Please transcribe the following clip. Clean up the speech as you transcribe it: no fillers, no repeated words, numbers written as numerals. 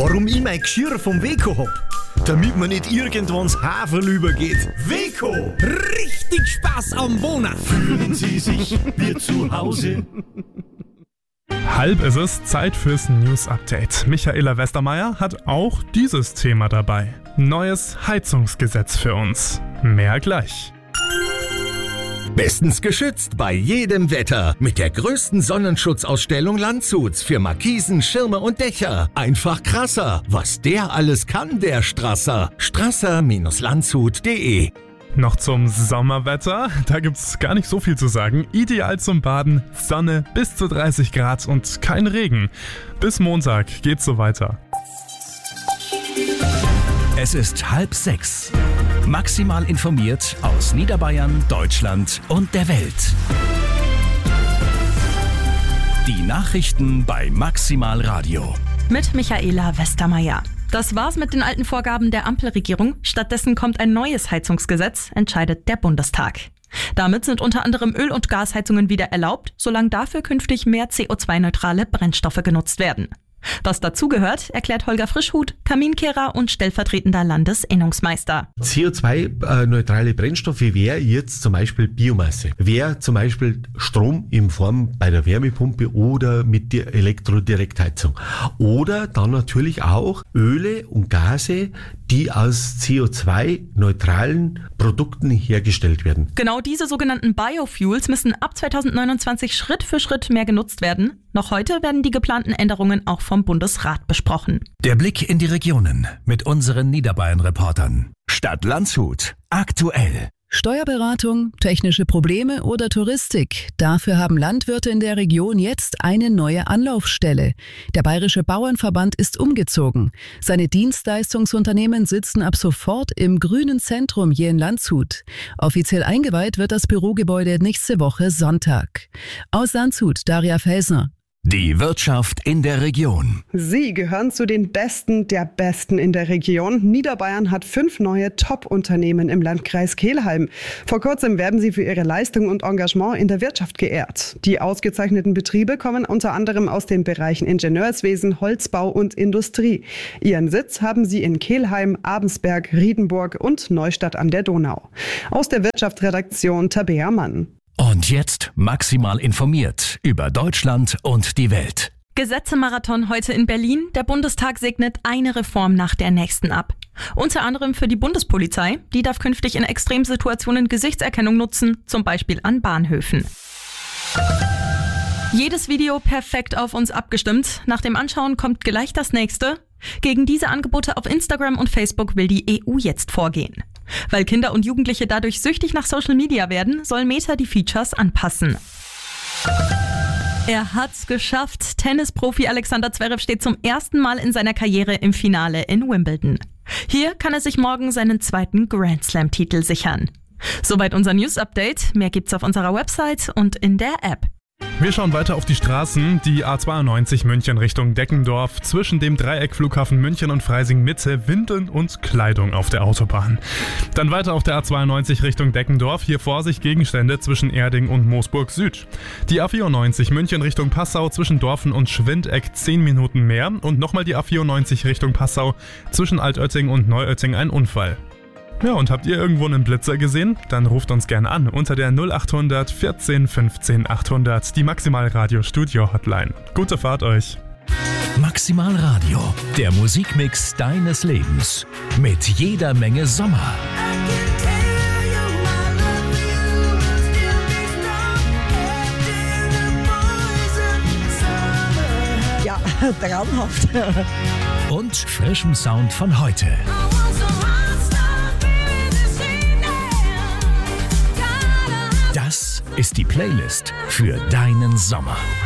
Warum ich mein Geschirr vom Weco hab? Damit man nicht irgendwann ins Haferl übergeht. Weco! Richtig Spaß am Wohnen! Fühlen Sie sich wie zu Hause? Halb ist es, Zeit fürs News-Update. Michaela Westermeier hat auch dieses Thema dabei. Neues Heizungsgesetz für uns. Mehr gleich. Bestens geschützt bei jedem Wetter. Mit der größten Sonnenschutzausstellung Landshuts für Markisen, Schirme und Dächer. Einfach krasser. Was der alles kann, der Strasser. Strasser-landshut.de. Noch zum Sommerwetter. Da gibt's gar nicht so viel zu sagen. Ideal zum Baden, Sonne bis zu 30 Grad und kein Regen. Bis Montag geht's so weiter. Es ist 5:30. Maximal informiert aus Niederbayern, Deutschland und der Welt. Die Nachrichten bei Maximal Radio. Mit Michaela Westermeier. Das war's mit den alten Vorgaben der Ampelregierung. Stattdessen kommt ein neues Heizungsgesetz, entscheidet der Bundestag. Damit sind unter anderem Öl- und Gasheizungen wieder erlaubt, solange dafür künftig mehr CO2-neutrale Brennstoffe genutzt werden. Was dazugehört, erklärt Holger Frischhut, Kaminkehrer und stellvertretender Landesinnungsmeister. CO2-neutrale Brennstoffe wäre jetzt zum Beispiel Biomasse, wäre zum Beispiel Strom in Form bei der Wärmepumpe oder mit der Elektrodirektheizung. Oder dann natürlich auch Öle und Gase, die aus CO2-neutralen Produkten hergestellt werden. Genau diese sogenannten Biofuels müssen ab 2029 Schritt für Schritt mehr genutzt werden. Noch heute werden die geplanten Änderungen auch vom Bundesrat besprochen. Der Blick in die Regionen mit unseren Niederbayern-Reportern. Stadt Landshut. Aktuell. Steuerberatung, technische Probleme oder Touristik. Dafür haben Landwirte in der Region jetzt eine neue Anlaufstelle. Der Bayerische Bauernverband ist umgezogen. Seine Dienstleistungsunternehmen sitzen ab sofort im grünen Zentrum hier in Landshut. Offiziell eingeweiht wird das Bürogebäude nächste Woche Sonntag. Aus Landshut, Daria Felsner. Die Wirtschaft in der Region. Sie gehören zu den Besten der Besten in der Region. Niederbayern hat 5 neue Top-Unternehmen im Landkreis Kelheim. Vor kurzem werden sie für ihre Leistung und Engagement in der Wirtschaft geehrt. Die ausgezeichneten Betriebe kommen unter anderem aus den Bereichen Ingenieurswesen, Holzbau und Industrie. Ihren Sitz haben sie in Kelheim, Abensberg, Riedenburg und Neustadt an der Donau. Aus der Wirtschaftsredaktion Tabea Mann. Und jetzt maximal informiert über Deutschland und die Welt. Gesetzemarathon heute in Berlin. Der Bundestag segnet eine Reform nach der nächsten ab. Unter anderem für die Bundespolizei. Die darf künftig in Extremsituationen Gesichtserkennung nutzen, zum Beispiel an Bahnhöfen. Jedes Video perfekt auf uns abgestimmt. Nach dem Anschauen kommt gleich das nächste. Gegen diese Angebote auf Instagram und Facebook will die EU jetzt vorgehen. Weil Kinder und Jugendliche dadurch süchtig nach Social Media werden, soll Meta die Features anpassen. Er hat's geschafft. Tennisprofi Alexander Zverev steht zum ersten Mal in seiner Karriere im Finale in Wimbledon. Hier kann er sich morgen seinen zweiten Grand Slam-Titel sichern. Soweit unser News-Update. Mehr gibt's auf unserer Website und in der App. Wir schauen weiter auf die Straßen. Die A92 München Richtung Deckendorf. Zwischen dem Dreieckflughafen München und Freising Mitte Windeln und Kleidung auf der Autobahn. Dann weiter auf der A92 Richtung Deckendorf. Hier Vorsicht Gegenstände zwischen Erding und Moosburg Süd. Die A94 München Richtung Passau zwischen Dorfen und Schwindeck 10 Minuten mehr. Und nochmal die A94 Richtung Passau zwischen Altötting und Neuötting ein Unfall. Ja, und habt ihr irgendwo einen Blitzer gesehen? Dann ruft uns gerne an unter der 0800 14 15 800, die Maximal Radio Studio Hotline. Gute Fahrt euch! Maximal Radio, der Musikmix deines Lebens. Mit jeder Menge Sommer. Ja, traumhaft. Und frischem Sound von heute. Das ist die Playlist für deinen Sommer.